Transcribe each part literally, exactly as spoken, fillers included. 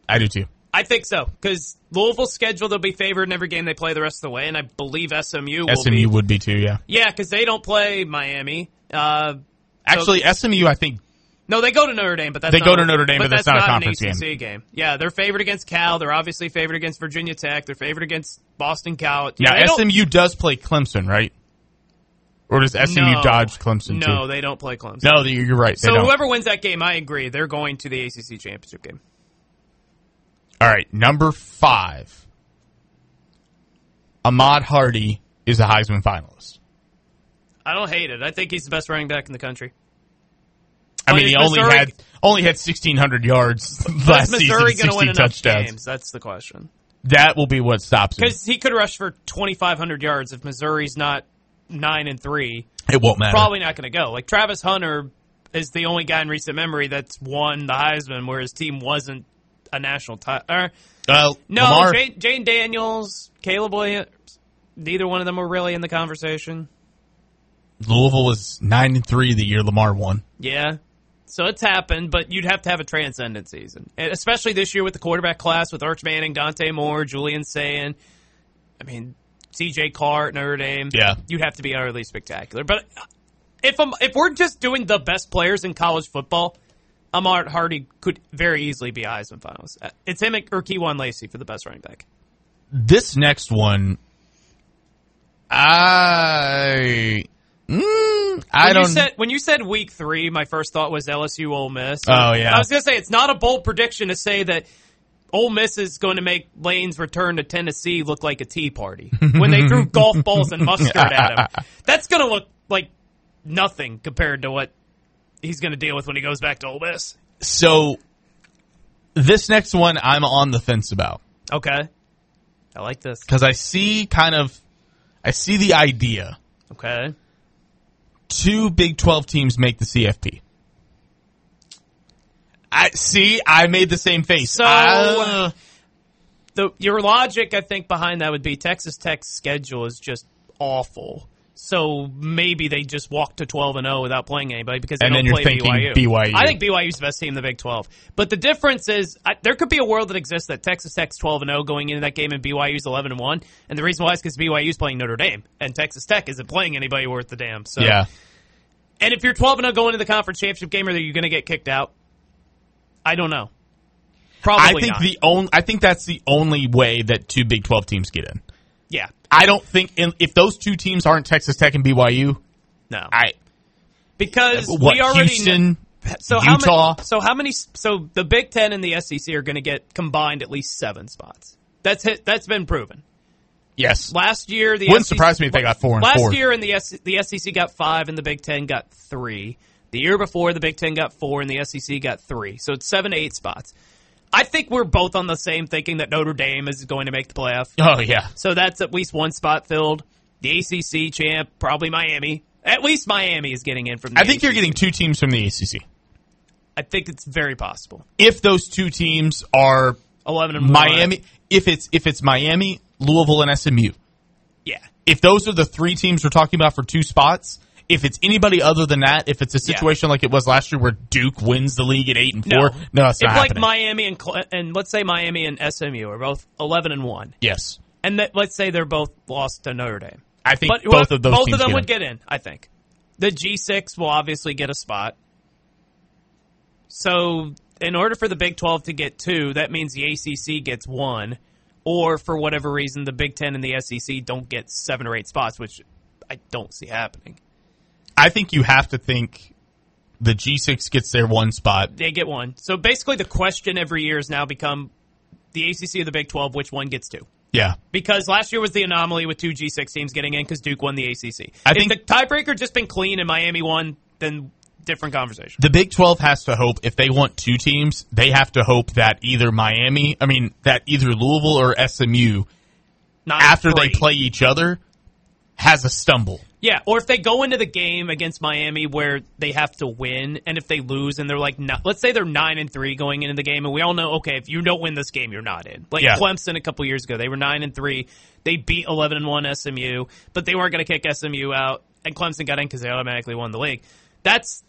I do too. I think so, because Louisville's schedule, they'll be favored in every game they play the rest of the way, and I believe S M U will S M U be. would be too, yeah. Yeah, because they don't play Miami. Uh, Actually, so, S M U, I think, no, they go to Notre Dame, but that's they not, go to Notre Dame, but, but that's, that's not a not conference an A C C game. game. Yeah, they're favored against Cal. They're obviously favored against Virginia Tech. They're favored against Boston College. Yeah, yeah S M U does play Clemson, right? Or does S M U no, dodge Clemson, too? No, they don't play Clemson. No, you're right. So they don't. whoever wins that game, I agree, they're going to the A C C championship game. All right, number five. Ahmad Hardy is a Heisman finalist. I don't hate it. I think he's the best running back in the country. I But mean, is he only Missouri, had only had sixteen hundred yards but last is season, Missouri going to win sixteen enough touchdowns. games? That's the question. That will be what stops him. Because he could rush for twenty-five hundred yards if Missouri's not nine and three. It won't matter. Probably not going to go. Like Travis Hunter is the only guy in recent memory that's won the Heisman where his team wasn't a national title. Uh, Uh, no, Lamar, Jane, Jane Daniels, Caleb Williams, neither one of them were really in the conversation. Louisville was nine and three the year Lamar won. Yeah. So it's happened, but you'd have to have a transcendent season. And especially this year with the quarterback class with Arch Manning, Dante Moore, Julian Sayin. I mean, C J Carr at Notre Dame. Yeah. You'd have to be utterly spectacular. But if I'm, if we're just doing the best players in college football, Ahmad Hardy could very easily be a Heisman finalist. It's him or Keywan Lacey for the best running back. This next one, I... Mm, I when don't. You said, when you said week three, my first thought was L S U Ole Miss. Oh, yeah. I was going to say, it's not a bold prediction to say that Ole Miss is going to make Lane's return to Tennessee look like a tea party when they threw golf balls and mustard at him. That's going to look like nothing compared to what he's going to deal with when he goes back to Ole Miss. So, this next one I'm on the fence about. Okay. I like this. Because I see kind of, I see the idea. Okay. Two Big twelve teams make the C F P. I see. I made the same face. So, uh, the your logic, I think, behind that would be Texas Tech's schedule is just awful. So maybe they just walk to twelve and oh without playing anybody because they and don't then you're play thinking B Y U. B Y U. I think B Y U's the best team in the Big twelve. But the difference is I, there could be a world that exists that Texas Tech's twelve and oh going into that game and B Y U's eleven and one. And the reason why is because B Y U's playing Notre Dame and Texas Tech isn't playing anybody worth the damn. So yeah. And if you're twelve and oh going into the conference championship game, are you going to get kicked out? I don't know. Probably I think not. the only. I think that's the only way that two Big twelve teams get in. Yeah. I don't think in, if those two teams aren't Texas Tech and B Y U. No. I because what we already Houston, kn- so Utah. How many, so how many? So the Big Ten and the S E C are going to get combined at least seven spots. That's hit, that's been proven. Yes. Last year, the Wouldn't S E C, surprise me if they got four and last four. year, in the S, the S E C got five, and the Big Ten got three. The year before, the Big Ten got four, and the S E C got three. So it's seven to eight spots. I think we're both on the same thinking that Notre Dame is going to make the playoff. Oh yeah. So that's at least one spot filled. The A C C champ, probably Miami. At least Miami is getting in from the I think A C C. you're getting two teams from the A C C. I think it's very possible. If those two teams are Eleven and Miami, if it's if it's Miami, Louisville, and S M U. Yeah. If those are the three teams we're talking about for two spots, if it's anybody other than that, if it's a situation yeah. like it was last year where Duke wins the league at eight and four, no, no it's not If like happening. Miami and and let's say Miami and S M U are both eleven and one. Yes. And that, let's say they're both lost to Notre Dame. I think but both of those both teams of them get would in. get in. I think the G six will obviously get a spot. So in order for the Big twelve to get two, that means the A C C gets one. Or, for whatever reason, the Big Ten and the S E C don't get seven or eight spots, which I don't see happening. I think you have to think the G six gets their one spot. They get one. So, basically, the question every year has now become the A C C or the Big twelve, which one gets two? Yeah. Because last year was the anomaly with two G six teams getting in because Duke won the A C C. I if think the tiebreaker just been clean and Miami won, then different conversation. The Big twelve has to hope, if they want two teams, they have to hope that either Miami, I mean, that either Louisville or S M U, Not after three. they play each other, has a stumble. Yeah, or if they go into the game against Miami where they have to win, and if they lose and they're like, no, let's say they're nine and three going into the game, and we all know, okay, if you don't win this game, you're not in. Like yeah. Clemson a couple years ago, they were nine and three, they beat eleven and one S M U, but they weren't going to kick S M U out, and Clemson got in because they automatically won the league. That's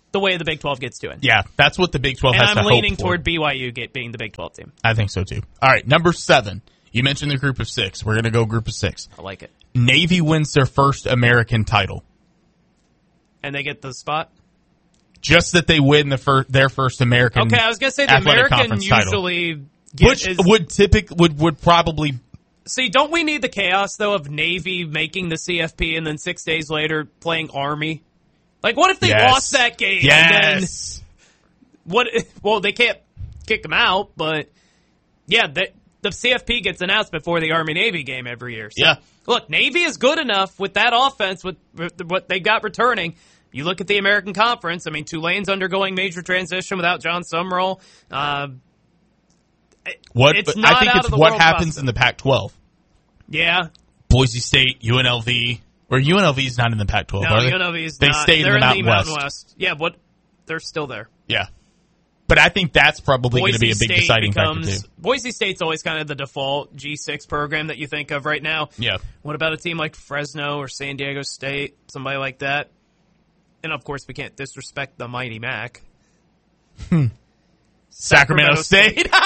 the way the Big twelve gets to it. Yeah, that's what the Big twelve and has I'm to hope leaning for. toward B Y U get, being the Big twelve team. I think so, too. All right, number seven. You mentioned the group of six. We're going to go group of six. I like it. Navy wins their first American title. And they get the spot? Just that they win the fir- their first American Okay, I was going to say the Athletic American Conference usually title. get, Which is, would typic would would probably see. Don't we need the chaos though of Navy making the C F P and then six days later playing Army? Like, what if they yes. lost that game? Yes. And then what? Well, they can't kick them out, but yeah, the the C F P gets announced before the Army Navy game every year. So, yeah. Look, Navy is good enough with that offense with, with what they got returning. You look at the American Conference. I mean, Tulane's undergoing major transition without John Summerall. Uh, what it's not I think out it's of the what world happens possible. in the Pac twelve. Yeah. Boise State, U N L V, or U N L V is not in the Pac twelve. No, are they? U N L V is they not. stayed They're in the in Mountain, the Mountain West. West. Yeah, but they're still there. Yeah, but I think that's probably going to be a big State deciding becomes, factor too. Boise State's always kind of the default G six program that you think of right now. Yeah. What about a team like Fresno or San Diego State, somebody like that? And of course, we can't disrespect the mighty Mac. Hmm. Sacramento, Sacramento State. State.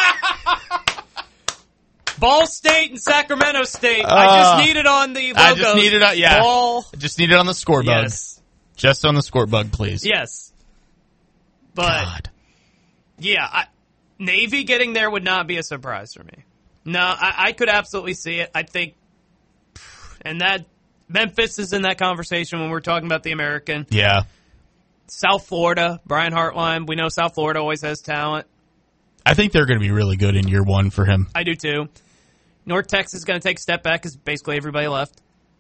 Ball State and Sacramento State. Uh, I just need it on the logos. I just need it on, yeah. Ball. I just need it on the score bug. Yes. Just on the score bug, please. Yes. But, God. yeah, I, Navy getting there would not be a surprise for me. No, I, I could absolutely see it. I think, and that, Memphis is in that conversation when we're talking about the American. Yeah. South Florida, Brian Hartline. We know South Florida always has talent. I think they're going to be really good in year one for him. I do too. North Texas is going to take a step back because basically everybody left.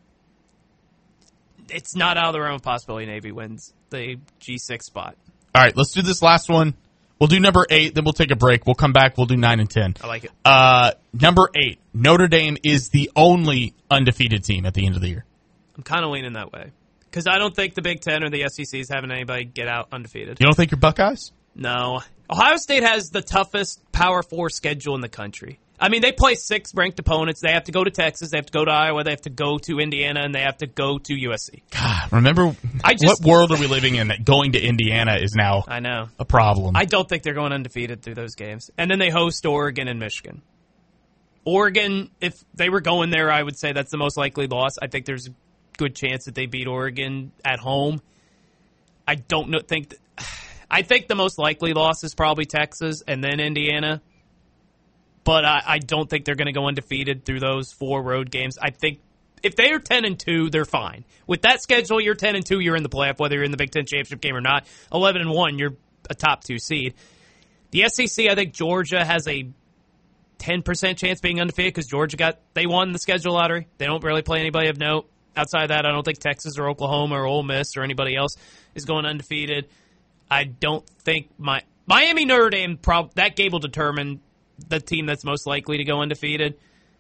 It's not out of the realm of possibility Navy wins the G six spot. All right, let's do this last one. We'll do number eight, then we'll take a break. We'll come back. We'll do nine and ten. I like it. Uh, number eight, Notre Dame is the only undefeated team at the end of the year. I'm kind of leaning that way because I don't think the Big Ten or the S E C is having anybody get out undefeated. You don't think you're Buckeyes? No. Ohio State has the toughest Power Four schedule in the country. I mean, they play six ranked opponents. They have to go to Texas. They have to go to Iowa. They have to go to Indiana, and they have to go to U S C. God, remember I just, what world are we living in that going to Indiana is now I know. a problem? I don't think they're going undefeated through those games. And then they host Oregon and Michigan. Oregon, if they were going there, I would say that's the most likely loss. I think there's a good chance that they beat Oregon at home. I don't know, think that, I think the most likely loss is probably Texas and then Indiana. But I, I don't think they're going to go undefeated through those four road games. I think if they are ten and two, they're fine. With that schedule, you're ten and two, you're in the playoff, whether you're in the Big Ten championship game or not. eleven and one, you're a top two seed. The S E C, I think Georgia has a ten percent chance being undefeated because Georgia got they won the schedule lottery. They don't really play anybody of note. Outside of that, I don't think Texas or Oklahoma or Ole Miss or anybody else is going undefeated. I don't think my Miami Notre Dame prob- that game will determine the team that's most likely to go undefeated.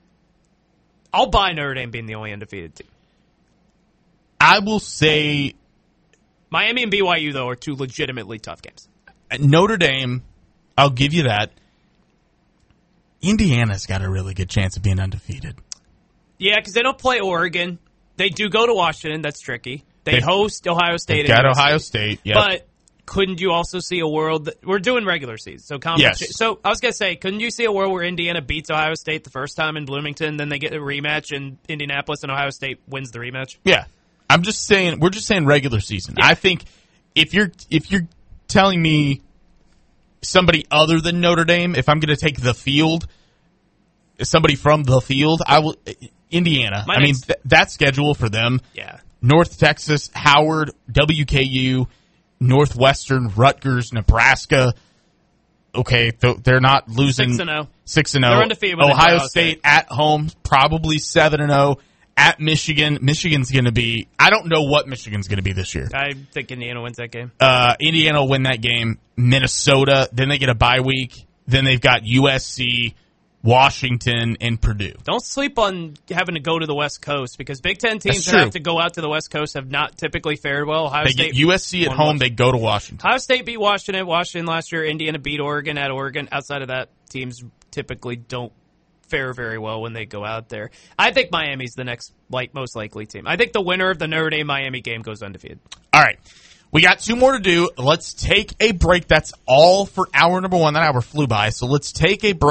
I'll buy Notre Dame being the only undefeated team. I will say Miami and B Y U, though, are two legitimately tough games. Notre Dame, I'll give you that. Indiana's got a really good chance of being undefeated. Yeah, because they don't play Oregon. They do go to Washington. That's tricky. They They've, host Ohio State. Got and Ohio State, yeah. But couldn't you also see a world that we're doing regular season? So conference. Yes. So I was gonna say, couldn't you see a world where Indiana beats Ohio State the first time in Bloomington, then they get a rematch in Indianapolis, and Ohio State wins the rematch? Yeah, I'm just saying. We're just saying regular season. Yeah. I think if you're if you're telling me somebody other than Notre Dame, if I'm going to take the field, somebody from the field, I will. Indiana. My I next, mean, th- that schedule for them. Yeah. North Texas, Howard, W K U, Northwestern, Rutgers, Nebraska. Okay, th- they're not losing six and oh. Six and They're zero. undefeated when they Ohio play Ohio State State. at home, probably seven and zero. At Michigan, Michigan's going to be. I don't know what Michigan's going to be this year. I think Indiana wins that game. Uh, Indiana will win that game. Minnesota, then they get a bye week. Then they've got U S C, Washington, and Purdue. Don't sleep on having to go to the West Coast because Big Ten teams That's that true. have to go out to the West Coast have not typically fared well. Ohio They State get U S C at won home. Washington. They go to Washington. Ohio State beat Washington. Washington last year. Indiana beat Oregon at Oregon. Outside of that, teams typically don't fare very well when they go out there. I think Miami's the next like most likely team. I think the winner of the Notre Dame Miami game goes undefeated. All right. We got two more to do. Let's take a break. That's all for hour number one. That hour flew by. So let's take a break.